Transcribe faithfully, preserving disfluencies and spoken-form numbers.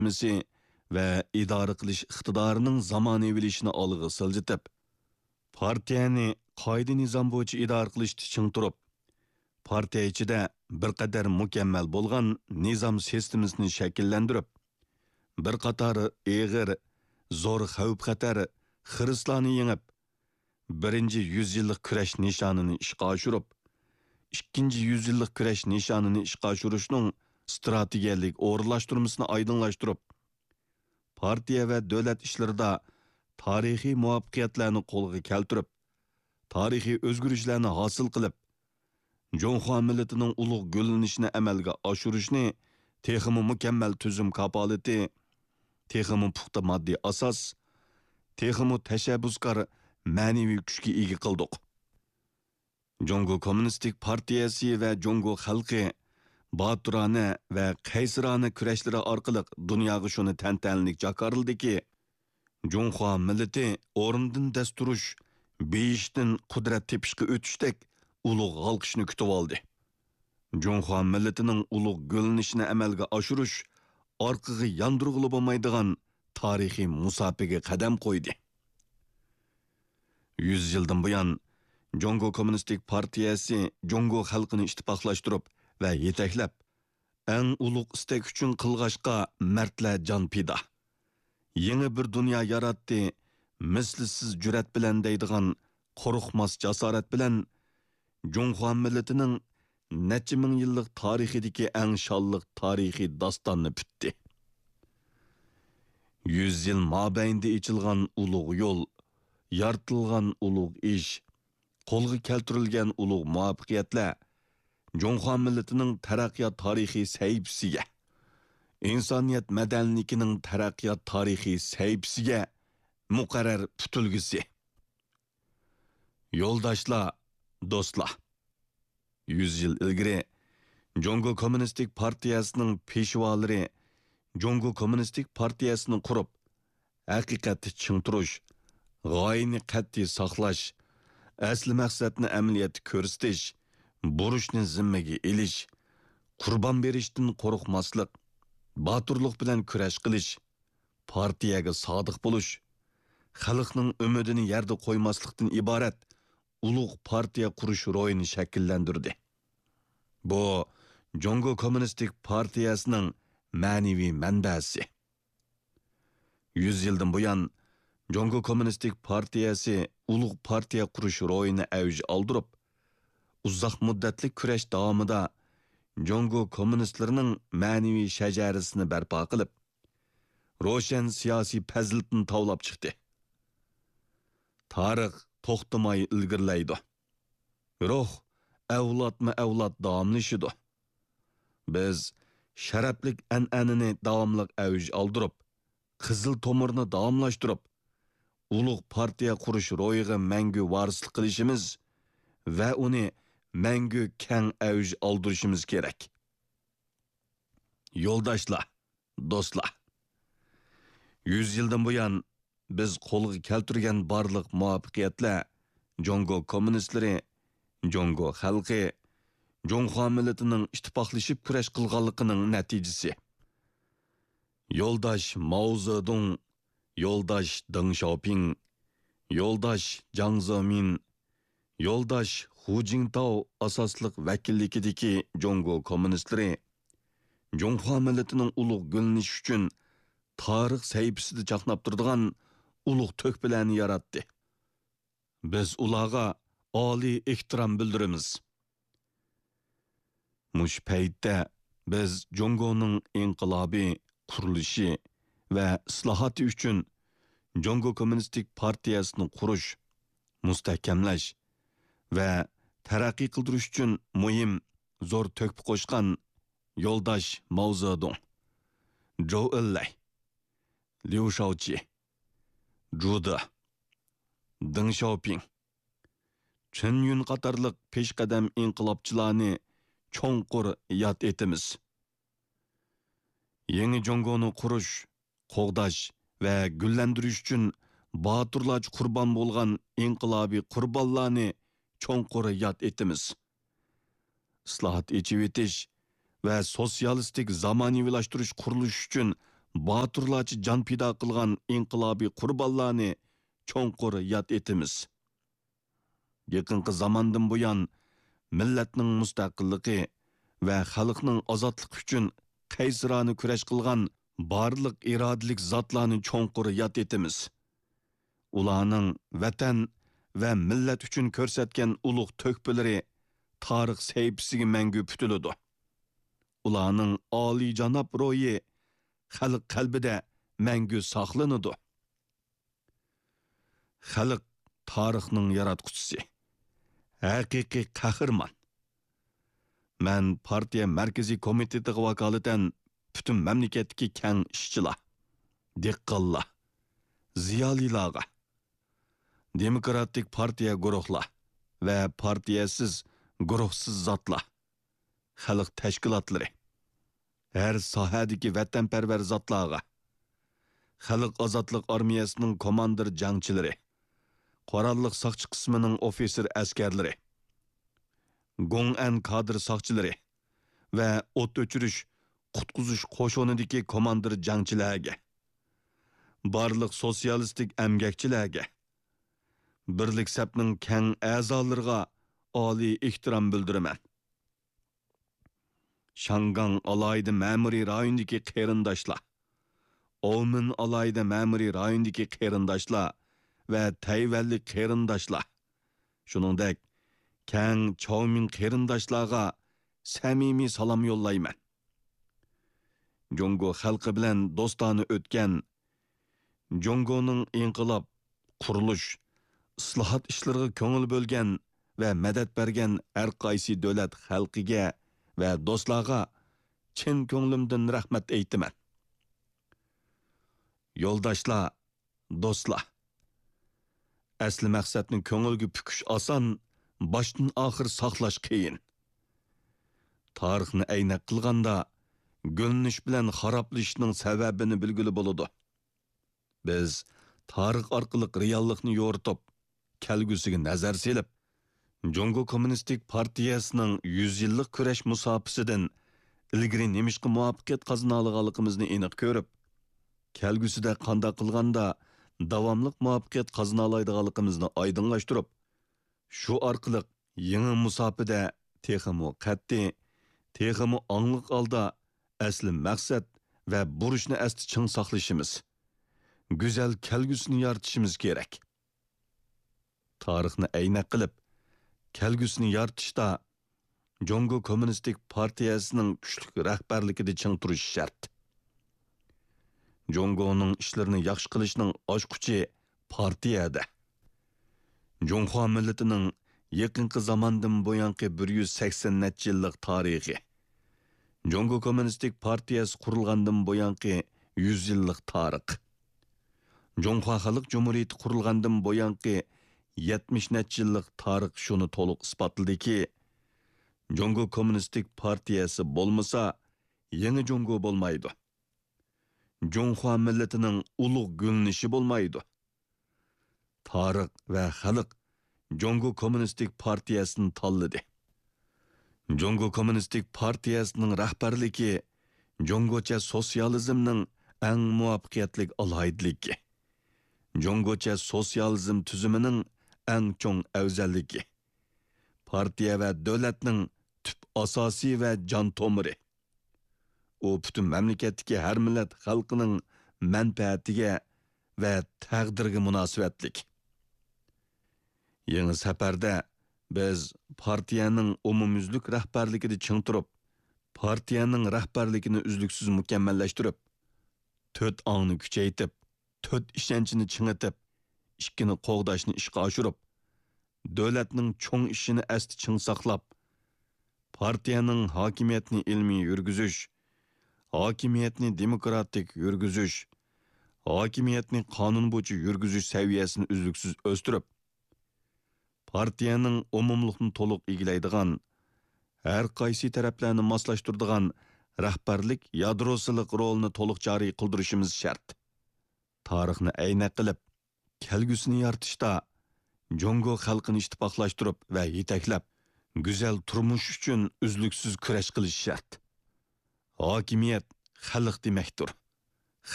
misi ve idare qilish iqtidorining zamonaviylashini olg'a siljitib, partiyani qoida nizom bo'yicha idora qilishni ching turib, partiya ichida bir qadar mukammal bo'lgan nizom sistemasini shakllantirib, bir qatori eg'ir, zo'r xavf-xatar xiristlarni yengib, birinchi yüzyıllık kurash nishonini ishga oshirib, ikkinchi yüzyıllık kurash nishonini ishga oshirishning strategiyalik o'rinlashtirmasini oydinlashtirib, partiya va davlat ishlarida tarixiy muvaffaqiyatlarni qo'lga keltirib, tarixiy o'zgarishlarni hosil qilib, Jonxo millatining ulug' gullanishini amalga oshirishni texmi mukammal tuzum kapolati, texmi puxta moddiy asos, texmi tashabbuskor ma'naviy kuchga ega qildik. Jongo Kommunistik Partiyasi va Jongo xalqi botirona va qaysirona kurashlari orqali dunyoga shuni tantanlik jakorildiki, Jonxo millati o'rnidan dasturish, beyishdan qudrat tepishga o'tishdek ulug' g'alqishni kutib oldi. Jonxo millatining ulug' gullanishini amalga oshirish orqaga yondirg'ili bo'lmaydigan tarixiy musofaga qadam qo'ydi. yüz yildan buyon Jongo Kommunistik Partiyasi Jongo xalqini ittifoqlashtirib va yetaklab, eng ulug' istak uchun qilg'ashqa mardlar jon pida. Yangi bir dunyo yaratdi, mislsiz jur'at bilan deydigan qo'rqmas jasorat bilan Jonxo millatining necha ming yillik tarixidagi eng shonliq tarixiy dostonni bitdi. yüz yil mobaynida ichilgan ulug' yo'l, yaratilgan ulug' ish, qo'lga keltirilgan ulug' muvaffaqiyatlar Jonxo millatining taraqqiyot tarixiy sahifasiga, insoniyat madaniyatining taraqqiyot tarixiy sahifasiga muqarrar putilgisi. Yo'ldoshlar, do'stlar, yüz yil ilgari Jongo Kommunistik Partiyasining peshvolari Jongo Kommunistik Partiyasini qurib, haqiqatni chingtirish, g'oyani qat'iy saqlash, asli maqsadni amaliyotda ko'rsatish, burishni zimmaga elish, qurbon berishdan qo'rqmaslik, boturlik bilan kurash qilish, partiyaga sodiq bo'lish, xalqning umidini yerda qo'ymaslikdan iborat ulug' partiya qurish ro'yini shakllantirdi. Bu Jongo Kommunistik Partiyasining ma'naviy manbasi. yüz yildan buyon Jongo Kommunistik Partiyasi ulug' partiya qurish ro'yini avj oldirib, uzoq muddatli kurash davomida Jongo kommunistlarining ma'naviy shajarasini barpo qilib, ro'shan siyosiy fazilatni tavlab chiqdi. Tarix to'xtamay ilgirlaydi. Ruh avlodma avlod davomlashidi. Biz sharaflik an'anani davomli avj oldirib, qizil tomirni davomlashtirib, ulug' partiya qurish ro'yiga mangu varislik qilishimiz va uni mangu keng avj oldirishimiz kerak. Yo'ldoshlar, do'stlar, yüz yildan buyon biz qo'lga keltirgan barliq muvaffaqiyatlar Jongo kommunistlari, Jongo xalqi, Jonxo millatining ittifoqlashib kurash qilganligining natijasi. Yo'ldosh Mao Zedong, yo'ldosh Deng Xiaoping, yo'ldosh Jiang Zemin, yo'ldosh Hu Jintao asosliq vakillikidagi Jongo kommunistlari Jonxo millatining ulug' gullanishi uchun tarix sahifasida chaqnab turadigan ulug' to'kpilarni yaratdi. Biz ularga oliy ehtirom bildiramiz. Mush paytda biz Jongoning inqilobiy qurilishi va islohoti uchun Jongo Kommunistik Partiyasini qurish, mustahkamlash va taraqqiy qildirish uchun muhim zo'r to'kpi qo'shgan yo'ldosh Mao Zedong, Zhou Enlai, Liu Shaoqi, Zhu De, Deng Xiaoping, Chen Yun qatorliq peshqadam inqilobchilarni cho'nqur yod etamiz. Yangi Jongoni qurish, qo'g'dash va gullantirish uchun boturlarcha qurbon bo'lgan inqilobiy qurbonlarni cho'nqur yod etamiz. Islohot echib etish va sotsialistik zamonaviylashtirish qurilish uchun батырларча jon pido qilgan inqilobiy qurbonlarni cho'nqur yod etimiz. Yaqinqi zamondan buyon millatning mustaqilligi va xalqning ozodligi uchun qaysirona kurash qilgan barliq irodalik zotlarni cho'nqur yod etimiz. Ularning vatan va millat uchun ko'rsatgan ulug' to'kpilari tarix sayfisiga mangu putiladi. Ularning oliyjanob ro'yi xalq qalbida mangu saqlanadi. Xalq tarixning yaratquchisi, haqiqiy qahramon. Men partiya markaziy komitetiga vakolatan butun mamlakatdagi keng ishchilar, dehqonlar, ziyolilarga, demokratik partiya guruhlar va partiyasiz guruhsiz zotlar, xalq tashkilotlari, har sohadagi vatanparvar zotlarga, xalq ozodlik armiyasining komandir jangchilari, qurolliq soqchi qismining ofitser askarlari, Gong'an kadr soqchilari va o't o'chirish qutqizish qo'shinidagi komandir jangchilarga, barliq sotsialistik emgakchilarga, birlik sapning keng a'zolariga oliy ehtirom bildiraman. Shangang alayda ma'muriy rayondagi qarindoshlar, Omin alayda ma'muriy rayondagi qarindoshlar va Tayvanlik qarindoshlar, shuningdek keng Chowmin qarindoshlarga samimiy salom yo'llayman. Jongo xalqi bilan do'stona o'tgan, Jongoning inqilob, qurilish, islohot ishlariga ko'ngil bo'lgan va madad bergan har qaysi davlat xalqiga va do'stlarga chin ko'nglimdan rahmat aytaman. Yo'ldoshlar, do'stlar. Asli maqsadni ko'ngilga pukish oson, boshdan oxir saqlash qiyin. Tarixni aynak qilganda gulnish bilan xaroblashning sababini bilgili bo'ladi. Biz tarix orqali reallikni yo'ritib, kelgusiga nazar selib, Jongo Kommunistik partiyasining yuz yillik kurash musofasidan ilgari nemishqa muvaffaqiyat qozona olganligimizni aniq ko'rib, kelgusida qanday qilganda davomli muvaffaqiyat qozona oladiganligimizni oydinlashtirib, shu orqali yangi musofada texmo qat'iy, texmo angliq olda asli maqsad va burishni asti ching saqlashimiz, go'zal kelgusini yaratishimiz kerak. Tarixni aynak qilib, kelgusini yaratishda Jongo Kommunistik partiyasining kuchli rahbarligida ching turish shart. Jongoning ishlarini yaxshi qilishning oshquchi partiyada. Jonghua millatining yaqinqi zamondan buyanqi bir yuz sakson necha yillik tarixi. Jongo Kommunistik partiyasi qurilgandan buyanqi yuz yillik tarix. Jonghua Xalq Cumhuriyeti qurilgandan buyanqi yetmish necha yillik tarix shuni to'liq isbotladiki, Jongo Kommunistik partiyasi bo'lmasa, yangi Jongo bo'lmaydi. Jonghua millatining ulug' gulnishi bo'lmaydi. Tarix va xalq Jongo Kommunistik partiyasini tanladi. Jongo Kommunistik partiyasining rahbarligi Jongocha sotsializmning eng muvaffaqiyatli alohidligi. Jongocha sotsializm tuzumining eng cho'ng afzalligi. Partiya va davlatning tüp asosiy va jon tomiri. U butun mamlakatdagi har millat xalqining manfaatiga va taqdiriga munosabatlik. Yangi safarda biz partiyaning umumyuzlik rahbarligida ching turib, partiyaning rahbarligini uzluksiz mukammallashtirib, to'rt ongni kuchaytib, to'rt ishonchini chingitib, ikkini qo'g'dashni ishga oshirib, davlatning cho'ng ishini asti ching saqlab, partiyaning hokimiyatni ilmiy yurgizish, hokimiyatni demokratik yurgizish, hokimiyatni qonun bo'yicha yurgizish saviyasini uzluksiz o'stirib, partiyaning umumlikni to'liq egallaydigan, har qaysi taraflarni moslashtiradigan rahbarlik yadrosilik rolini to'liq joriy qildirishimiz shart. Tarixni aynak qilib, kelgusini yaratishda Jongo xalqini ittifoqlashtirib va yetaklab, go'zal turmush uchun uzluksiz kurash qilish shart. Hokimiyat xalq demakdir.